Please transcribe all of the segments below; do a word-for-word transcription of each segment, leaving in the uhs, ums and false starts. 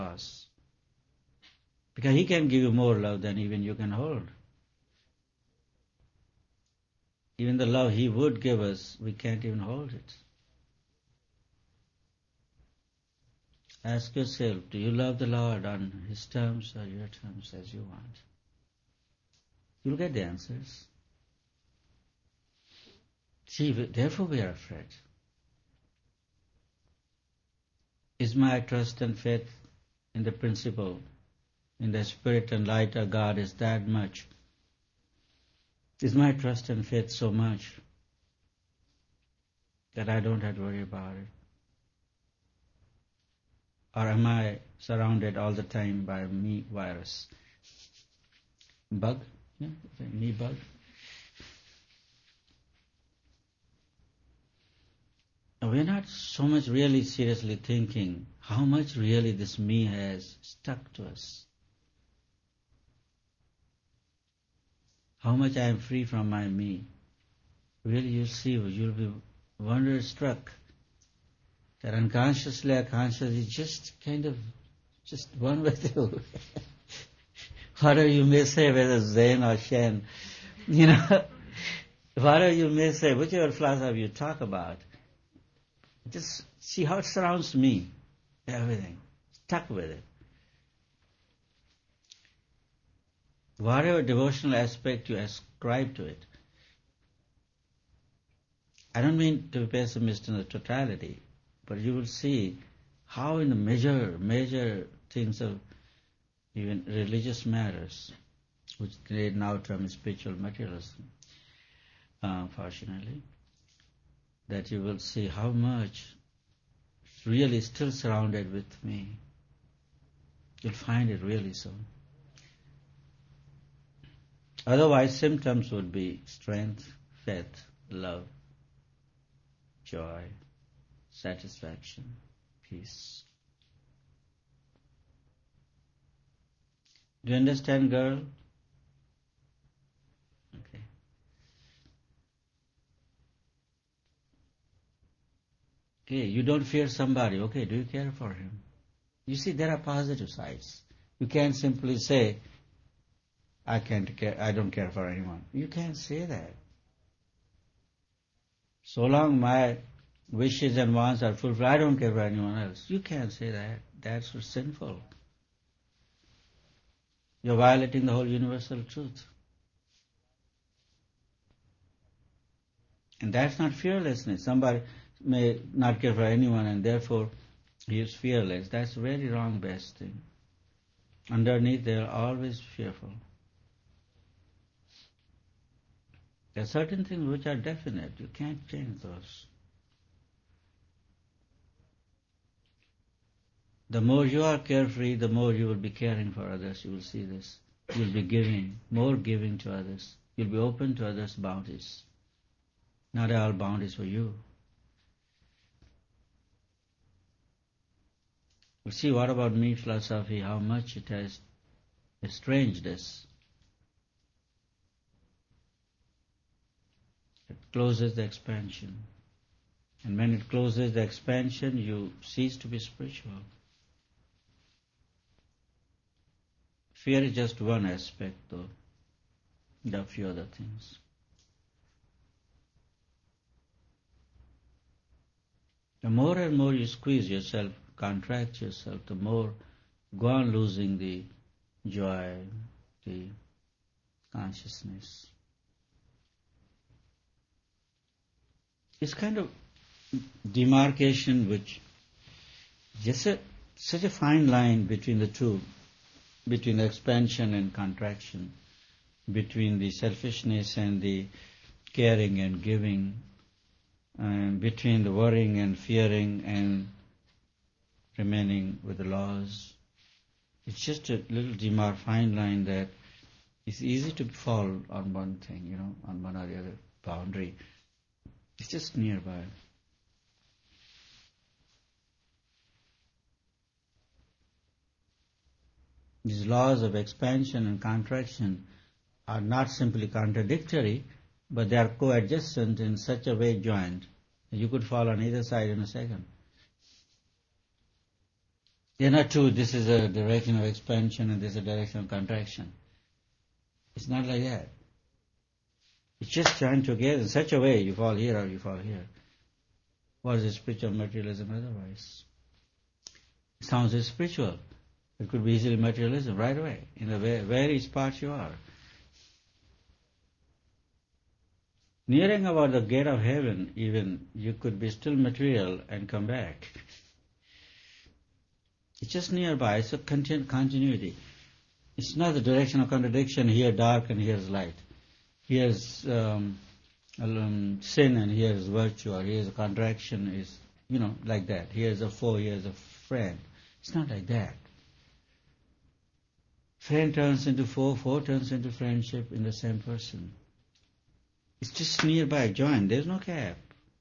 us. Because He can give you more love than even you can hold. Even the love He would give us, we can't even hold it. Ask yourself, do you love the Lord on His terms or your terms as you want? You'll get the answers. See, therefore we are afraid. Is my trust and faith in the principle, in the Spirit and light of God is that much? Is my trust and faith so much that I don't have to worry about it? Or am I surrounded all the time by me virus? Bug? Yeah, me bug? We're not so much really seriously thinking how much really this me has stuck to us. How much I am free from my me. Really you'll see, you'll be wonder-struck that unconsciously or consciously just kind of, just one with you. Whatever you may say, whether Zen or Shen, you know, whatever you may say, whichever philosophy you talk about, just see how it surrounds me, everything, stuck with it. Whatever devotional aspect you ascribe to it. I don't mean to be pessimist in the totality, but you will see how in the major, major things of even religious matters, which they now term spiritual materialism, uh, fortunately, that you will see how much it's really still surrounded with me. You'll find it really so. Otherwise, symptoms would be strength, faith, love, joy, satisfaction, peace. Do you understand, girl? Okay. Okay, you don't fear somebody. Okay, do you care for him? You see, there are positive sides. You can't simply say, I can't care, I don't care for anyone. You can't say that. So long my wishes and wants are fulfilled, I don't care for anyone else. You can't say that. That's sinful. You're violating the whole universal truth. And that's not fearlessness. Somebody may not care for anyone and therefore he is fearless. That's very wrong best thing. Underneath they are always fearful. There are certain things which are definite. You can't change those. The more you are carefree, the more you will be caring for others. You will see this. You will be giving, more giving to others. You will be open to others' bounties. Not all bounties for you. You see, what about me philosophy, how much it has estranged us. It closes the expansion. And when it closes the expansion, you cease to be spiritual. Fear is just one aspect, though. There are a few other things. The more and more you squeeze yourself, contract yourself, the more go on losing the joy, the consciousness. It's kind of demarcation which just a, such a fine line between the two, between the expansion and contraction, between the selfishness and the caring and giving, and between the worrying and fearing and remaining with the laws. It's just a little demar fine line that it's easy to fall on one thing, you know, on one or the other boundary. It's just nearby. These laws of expansion and contraction are not simply contradictory, but they are coadjacent in such a way joined that you could fall on either side in a second. They're not two, this is a direction of expansion and this is a direction of contraction. It's not like that. It's just joined together in such a way, you fall here or you fall here. What is spiritual materialism otherwise? It sounds spiritual. It could be easily materialism right away, in the very, very spot you are. Nearing about the gate of heaven, even, you could be still material and come back. It's just nearby, it's a continu- continuity. It's not the direction of contradiction, here dark and here's light. Here's um, um, sin and here's virtue, or here's a contraction, is, you know, like that. Here's a foe, here's a friend. It's not like that. Friend turns into foe, foe turns into friendship in the same person. It's just nearby, joined. There's no gap.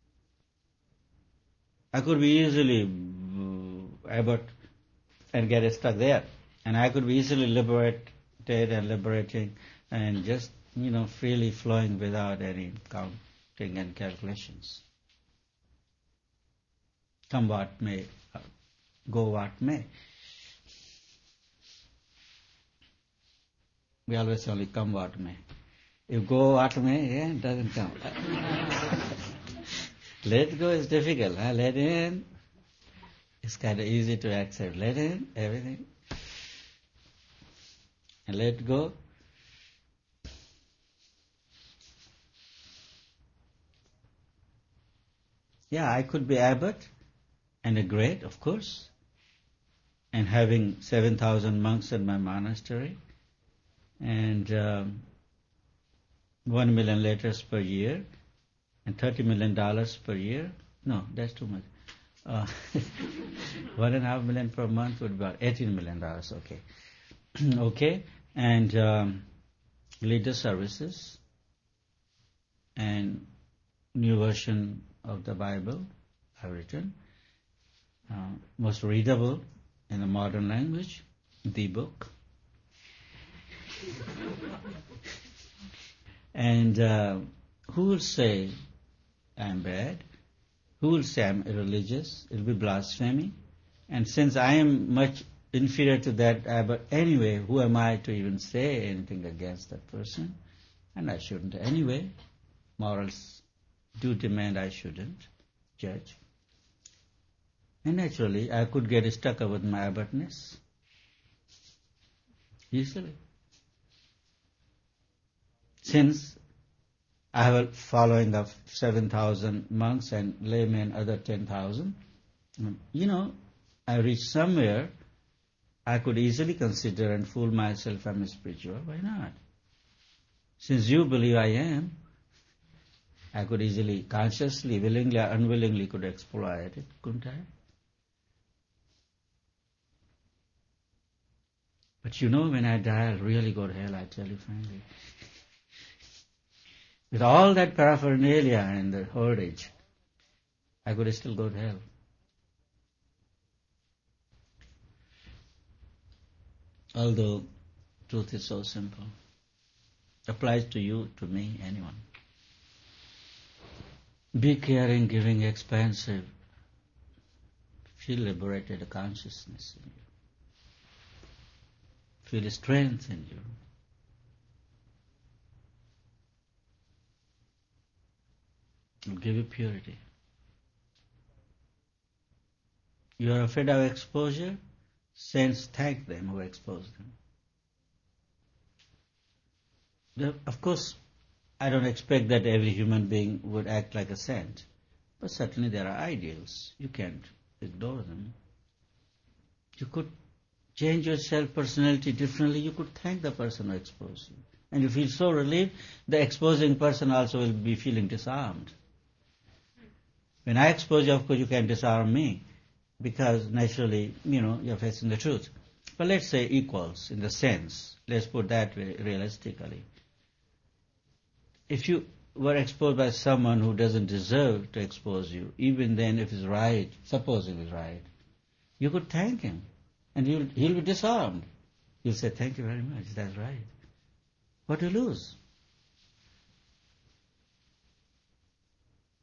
I could be easily uh, abbot and get stuck there. And I could be easily liberated and liberating and just, you know, freely flowing without any counting and calculations. Come what may, go what may. We always only come what may. If go what may, yeah, it doesn't come. Let go is difficult. Huh? Let in, it's kind of easy to accept. Let in everything. And let go. Yeah, I could be abbot and a great, of course, and having seven thousand monks in my monastery, and um, one million letters per year, and thirty million dollars per year. No, that's too much. Uh, one and a half million per month would be about eighteen million dollars. Okay, okay, and um, leader services and new version of the Bible I've written, uh, most readable in the modern language, the book. And uh, who will say I'm bad? Who will say I'm irreligious? It will be blasphemy. And since I am much inferior to that abbot anyway, who am I to even say anything against that person? And I shouldn't anyway. Morals do demand I shouldn't judge. And naturally, I could get stuck up with my abbotness easily. Since I have a following of seven thousand monks and laymen, other ten thousand, you know, I reach somewhere, I could easily consider and fool myself I'm spiritual. Why not? Since you believe I am, I could easily, consciously, willingly or unwillingly could exploit it, couldn't I? But you know, when I die, I'll really go to hell, I tell you frankly. With all that paraphernalia and the heritage, I could still go to hell. Although truth is so simple. Applies to you, to me, anyone. Be caring, giving, expansive. Feel liberated consciousness in you. Feel strength in you. It will give you purity. You are afraid of exposure? Saints thank them who expose them. The, of course, I don't expect that every human being would act like a saint, but certainly there are ideals. You can't ignore them. You could change your self-personality differently. You could thank the person who exposed you. And you feel so relieved, the exposing person also will be feeling disarmed. When I expose you, of course, you can disarm me, because naturally, you know, you're facing the truth. But let's say equals in the sense. Let's put that way realistically. If you were exposed by someone who doesn't deserve to expose you, even then if it's right, suppose it is right, you could thank him, and he'll, he'll be disarmed. You'll say, thank you very much, that's right. What do you lose?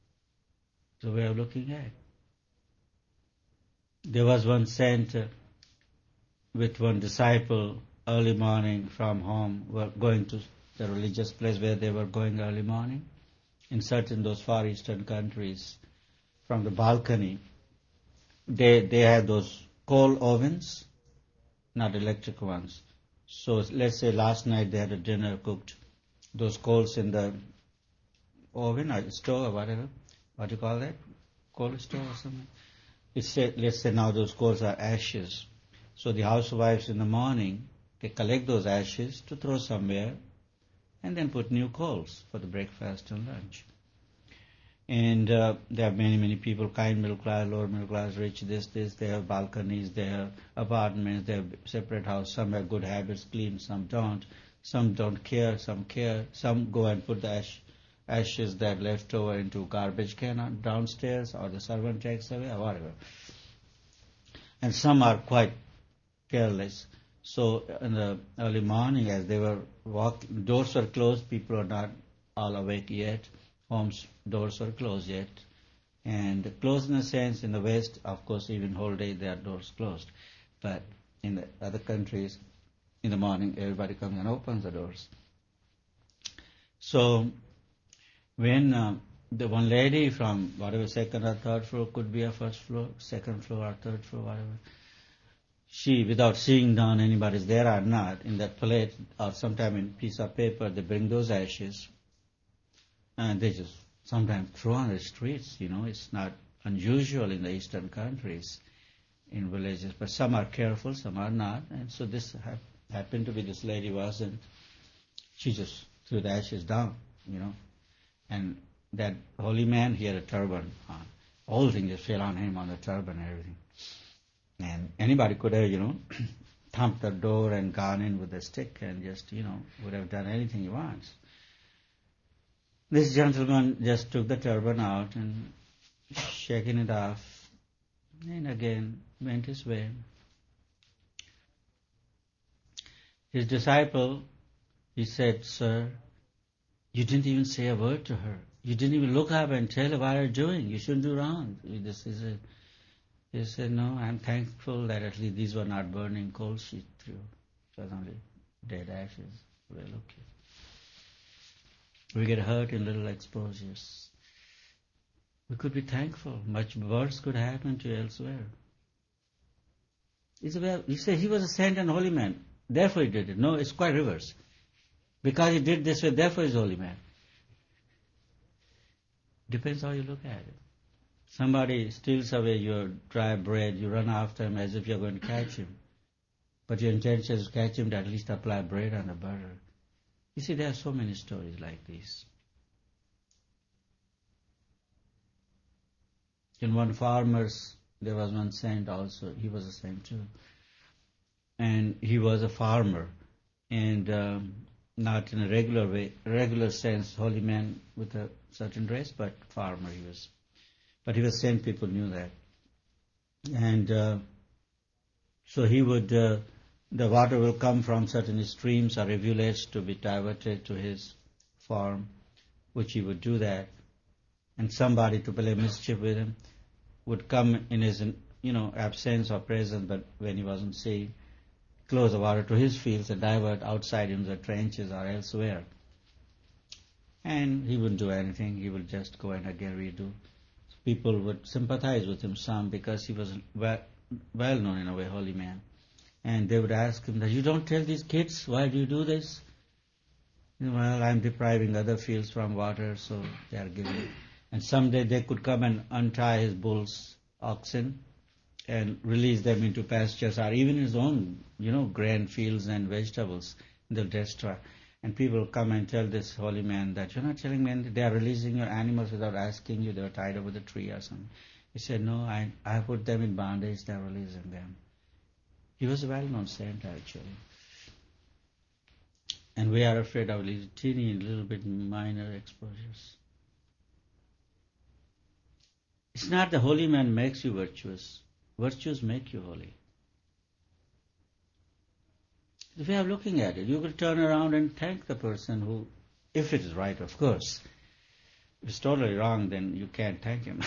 The way of looking at it. There was one saint, uh, with one disciple early morning from home, were going to the religious place where they were going early morning. In certain those far eastern countries, from the balcony, they they have those coal ovens, not electric ones. So let's say last night they had a dinner cooked, those coals in the oven or stove or whatever, what do you call that? Coal stove or something? It's say, let's say now those coals are ashes. So the housewives in the morning, they collect those ashes to throw somewhere and then put new coals for the breakfast and lunch. And uh, there are many, many people, kind middle class, lower middle class, rich, this, this, they have balconies, they have apartments, they have separate house, some have good habits, clean, some don't. Some don't care, some care, some go and put the ash, ashes that left over into garbage can downstairs, or the servant takes away, or whatever. And some are quite careless. So in the early morning, as they were walking, doors were closed, people are not all awake yet, homes doors were closed yet. And closed in a sense, in the West, of course, even whole day there are doors closed. But in the other countries, in the morning, everybody comes and opens the doors. So when um, the one lady from whatever second or third floor, could be a first floor, second floor or third floor, whatever, she, without seeing down anybody's there or not, in that plate or sometime in piece of paper, they bring those ashes and they just sometimes throw on the streets. You know, it's not unusual in the eastern countries, in villages, but some are careful, some are not. And so this ha- happened to be, this lady wasn't. She just threw the ashes down, you know. And that holy man, he had a turban on. All the things just fell on him, on the turban and everything. And anybody could have, you know, thumped the door and gone in with a stick and just, you know, would have done anything he wants. This gentleman just took the turban out and shaking it off, and again went his way. His disciple, he said, "Sir, you didn't even say a word to her. You didn't even look up and tell her what you're doing. You shouldn't do wrong." This is a He said, "No, I'm thankful that at least these were not burning coals she threw. It was only dead ashes. Well, okay. We get hurt in little exposures. We could be thankful. Much worse could happen to you elsewhere." He said, he said he was a saint and holy man, therefore he did it. No, it's quite reverse. Because he did this way, therefore he's a holy man. Depends how you look at it. Somebody steals away your dry bread, you run after him as if you're going to catch him. But your intention is to catch him to at least apply bread on the butter. You see, there are so many stories like this. In one farmer's, there was one saint also. He was a saint too. And he was a farmer. And um, not in a regular way, regular sense, holy man with a certain dress, but farmer he was. But he was saint, people knew that. And uh, so he would, uh, the water will come from certain streams or rivulets to be diverted to his farm, which he would do that. And somebody to play mischief with him would come in his, you know, absence or presence, but when he wasn't seen, close the water to his fields and divert outside in the trenches or elsewhere. And he wouldn't do anything. He would just go and again redo. People would sympathize with him some because he was well, well known in a way, holy man. And they would ask him that, "You don't tell these kids, why do you do this?" "Well, I'm depriving other fields from water, so they are giving." And someday they could come and untie his bulls, oxen, and release them into pastures or even his own, you know, grain fields and vegetables. They'll destroy. And people come and tell this holy man that, "You're not telling me they are releasing your animals without asking you. They were tied up with a tree or something." He said, "No, I I put them in bondage. They're releasing them." He was a well-known saint actually. And we are afraid of little teeny, little bit minor exposures. It's not the holy man makes you virtuous. Virtues make you holy. The way of looking at it, you could turn around and thank the person who, if it is right, of course. If it's totally wrong, then you can't thank him.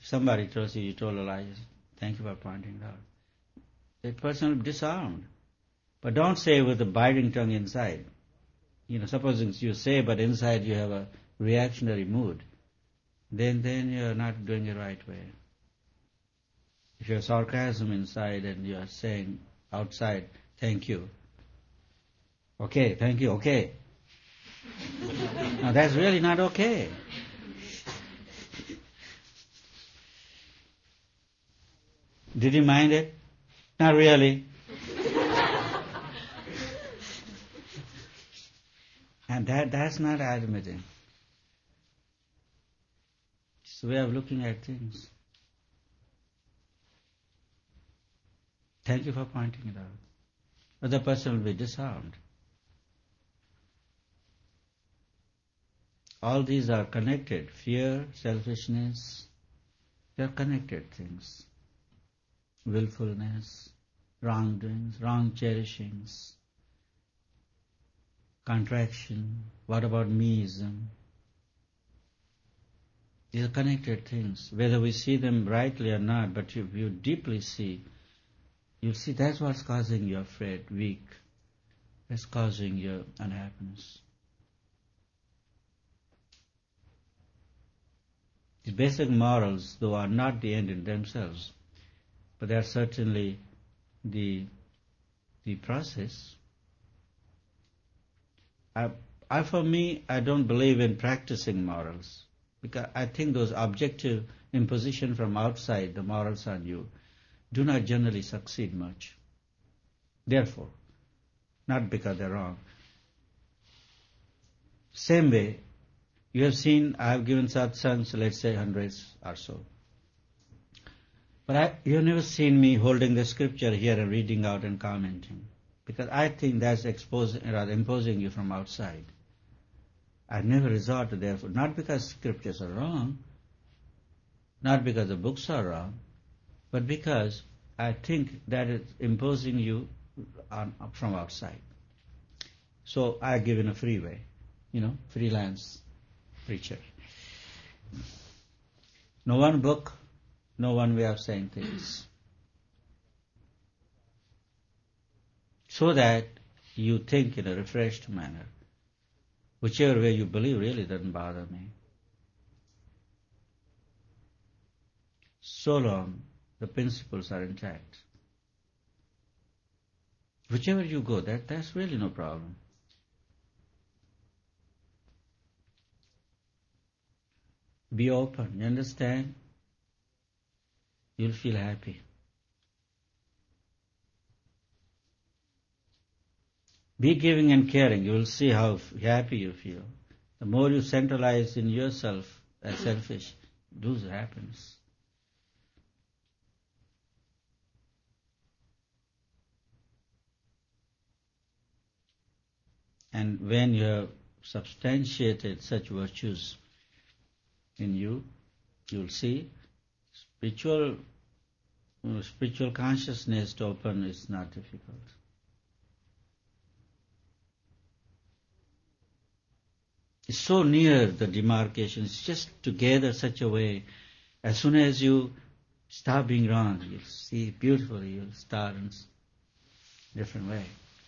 somebody tells you you told a lie, thank you for pointing it out. That person will be disarmed. But don't say with a biting tongue inside. You know, supposing you say, but inside you have a reactionary mood, then then you are not doing it right way. If you have sarcasm inside and you are saying outside, thank you. Okay, thank you, okay. Now that's really not okay. Did you mind it? Not really. And that that's not admitting. It's a way of looking at things. Thank you for pointing it out. But the person will be disarmed. All these are connected. Fear, selfishness, they are connected things. Willfulness, wrongdoings, wrong cherishings, contraction. What about meism? These are connected things. Whether we see them rightly or not, but if you deeply see, you'll see that's what's causing you afraid, weak. That's causing your unhappiness. The basic morals, though, are not the end in themselves, but they are certainly the the process. I, I, for me, I don't believe in practicing morals, because I think those objective imposition from outside, the morals on you, do not generally succeed much. Therefore, not because they're wrong. Same way, you have seen, I have given satsangs, let's say hundreds or so. But I, you have never seen me holding the scripture here and reading out and commenting. Because I think that's exposing, rather imposing you from outside. I've never resorted therefore, not because scriptures are wrong, not because the books are wrong, but because I think that is imposing you on, from outside. So I give in a free way, you know, freelance preacher. No one book, no one way of saying things. So that you think in a refreshed manner. Whichever way you believe really doesn't bother me. So long the principles are intact. Whichever you go, that, that's really no problem. Be open, you understand? You'll feel happy. Be giving and caring, you will see how happy you feel. The more you centralize in yourself as selfish, lose happiness. And when you have substantiated such virtues in you, you'll see spiritual spiritual consciousness to open is not difficult. It's so near the demarcation. It's just together such a way. As soon as you stop being wrong, you'll see beautifully, you'll start in a different way.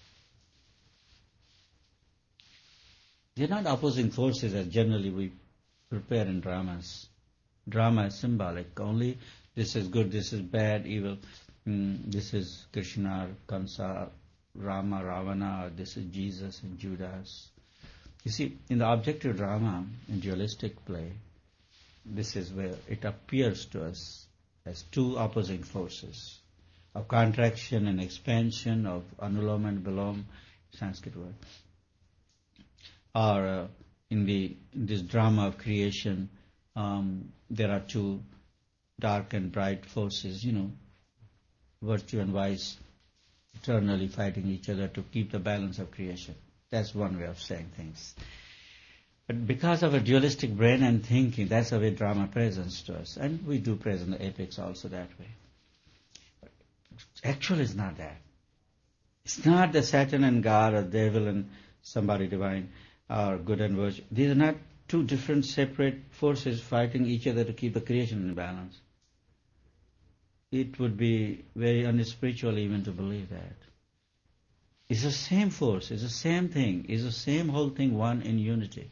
They're not opposing forces as generally we prepare in dramas. Drama is symbolic. Only this is good, this is bad, evil. Mm, this is Krishna, Kamsa, Rama, Ravana, or this is Jesus and Judas. You see, in the objective drama, in dualistic play, this is where it appears to us as two opposing forces of contraction and expansion, of anulom and vilom, Sanskrit word. Or uh, in the in this drama of creation, um, there are two dark and bright forces, you know, virtue and vice, eternally fighting each other to keep the balance of creation. That's one way of saying things. But because of a dualistic brain and thinking, that's the way drama presents to us. And we do present the epics also that way. But actually it's not that. It's not the Satan and God or devil and somebody divine or good and virtue. These are not two different separate forces fighting each other to keep the creation in balance. it would be very unspiritual even to believe that. It's the same force, it's the same thing, it's the same whole thing, one in unity.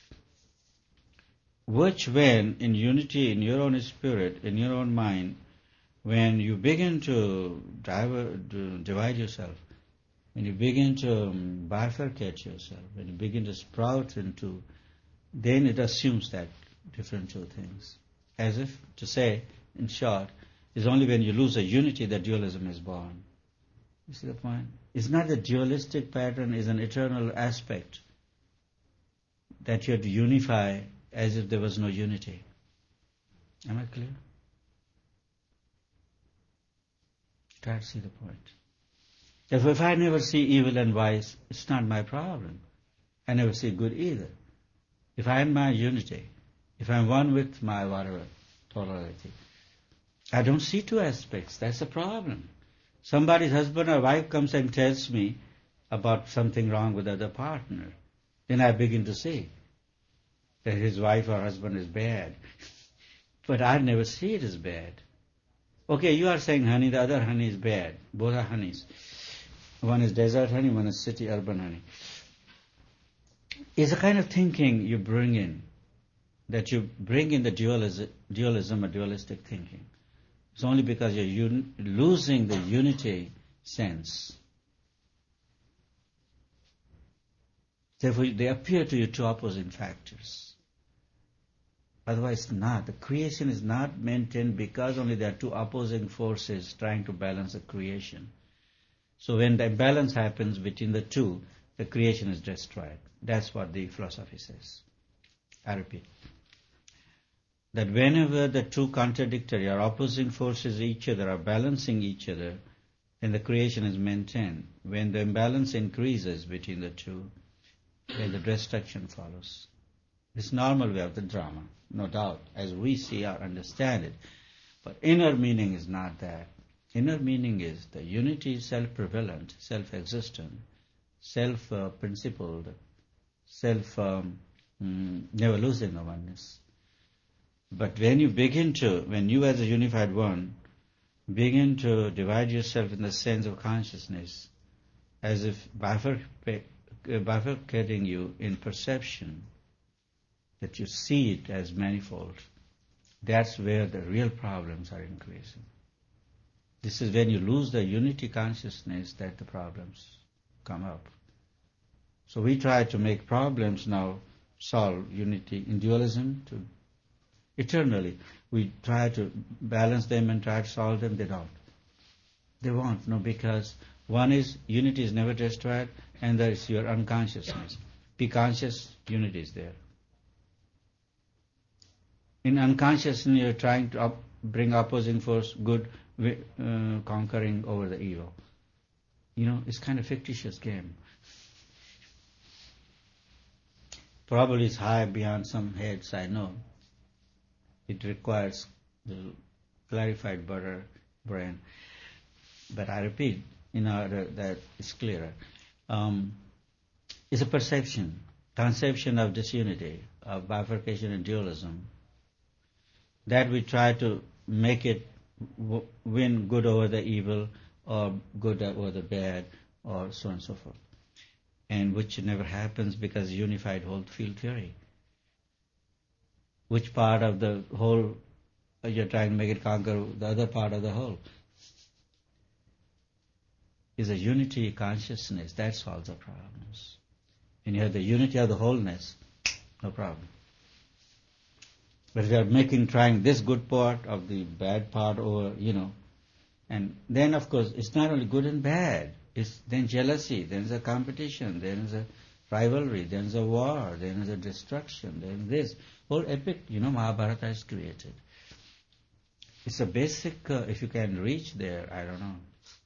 Which when in unity in your own spirit, in your own mind, when you begin to, diver, to divide yourself, when you begin to um, bifurcate yourself, when you begin to sprout into, then it assumes that different two things. As if to say, in short, it's only when you lose a unity that dualism is born. You see the point? It's not the dualistic pattern, it's an eternal aspect that you have to unify as if there was no unity. Am I clear? Try to see the point. If, if I never see evil and vice, it's not my problem. I never see good either. If I am my unity, if I'm one with my whatever, totality, I don't see two aspects. That's the problem. Somebody's husband or wife comes and tells me about something wrong with the other partner. Then I begin to see that his wife or husband is bad. But I never see it as bad. Okay, you are saying honey, the other honey is bad. Both are honeys. One is desert honey, one is city urban honey. It's a kind of thinking you bring in, that you bring in the dualism, dualism or dualistic thinking. It's only because you're un- losing the unity sense. Therefore, they appear to you two opposing factors. Otherwise not. The creation is not maintained because only there are two opposing forces trying to balance the creation. So when the imbalance happens between the two, the creation is destroyed. That's what the philosophy says. I repeat. That whenever the two contradictory or opposing forces each other are balancing each other, then the creation is maintained. When the imbalance increases between the two, then the destruction follows. It's normal way of the drama, no doubt, as we see or understand it. But inner meaning is not that. Inner meaning is the unity is self-prevalent, self-existent, self-principled, self, um, mm, never losing the oneness. But when you begin to, when you as a unified one, begin to divide yourself in the sense of consciousness, as if bifurcating you in perception, that you see it as manifold, that's where the real problems are increasing. This is when you lose the unity consciousness that the problems come up. So we try to make problems now solve unity in dualism to eternally. We try to balance them and try to solve them. They don't. They won't. No, because one is unity is never destroyed, and there is your unconsciousness. Be conscious, unity is there. In unconsciousness, you're trying to up, bring opposing force, good uh, conquering over the evil. You know, it's kind of fictitious game. Probably it's high beyond some heads, I know. It requires the clarified better brain. But I repeat, in order that it's clearer. Um, it's a perception, conception of disunity, of bifurcation and dualism, that we try to make it w- win good over the evil, or good over the bad, or so on and so forth. And which never happens because unified whole field theory. Which part of the whole you're trying to make it conquer the other part of the whole? Is a unity consciousness that solves the problems. When you have the unity of the wholeness, no problem. But if you are making, trying this good part of the bad part over, you know, and then of course it's not only good and bad, it's then jealousy, then there's a competition, then there's a rivalry, then there's a war, then there's a destruction, then this. Whole epic, you know, Mahabharata is created. It's a basic, uh, if you can reach there, I don't know,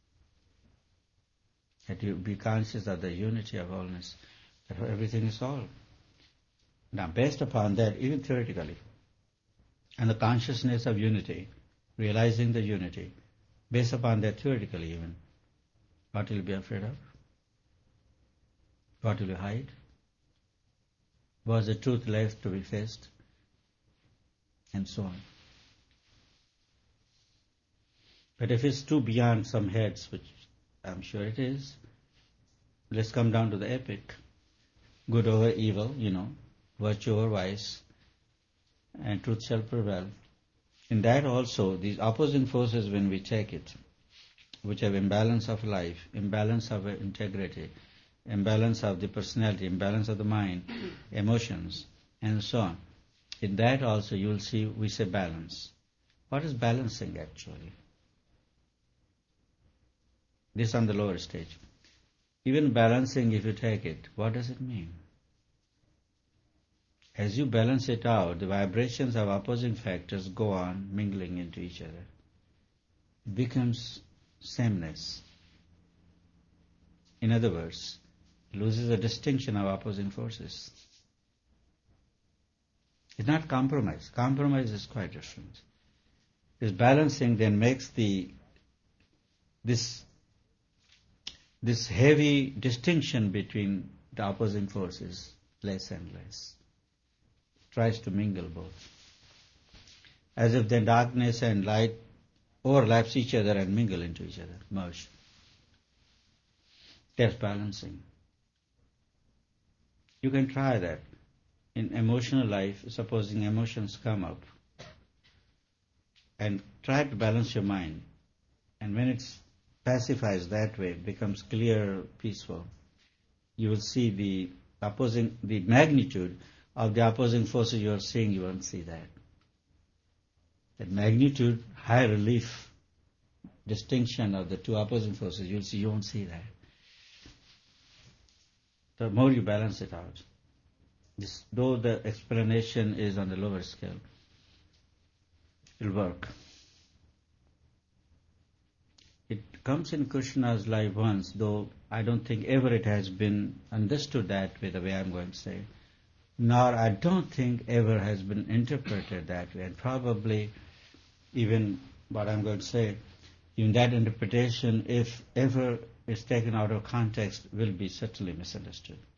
that you be conscious of the unity of wholeness, that everything is solved. Now, based upon that, even theoretically, and the consciousness of unity, realizing the unity, based upon that theoretically even, what will you be afraid of? What will you hide? Was the truth left to be faced? And so on. But if it's too beyond some heads, which I'm sure it is, let's come down to the epic. Good over evil, you know, virtue over vice, and truth shall prevail. In that also, these opposing forces, when we take it, which have imbalance of life, imbalance of integrity, imbalance of the personality, imbalance of the mind, emotions, and so on. In that also you will see we say balance. What is balancing actually? This on the lower stage. Even balancing, if you take it, what does it mean? As you balance it out, the vibrations of opposing factors go on mingling into each other. It becomes sameness. In other words, it loses the distinction of opposing forces. It's not compromise. Compromise is quite different. This balancing then makes the this this heavy distinction between the opposing forces less and less. Tries to mingle both. As if then darkness and light overlaps each other and mingle into each other, merge. That's balancing. You can try that. In emotional life, supposing emotions come up, and try to balance your mind. And when it pacifies that way, becomes clear, peaceful, you will see the opposing, the magnitude of the opposing forces you are seeing, you won't see that. That magnitude, high relief, distinction of the two opposing forces, you'll see, you won't see that. The more you balance it out, this, though the explanation is on the lower scale, it will work. It comes in Krishna's life once, though I don't think ever it has been understood that way, the way I'm going to say. Nor I don't think ever has been interpreted that way. And probably even what I'm going to say, even that interpretation, if ever is taken out of context, will be certainly misunderstood.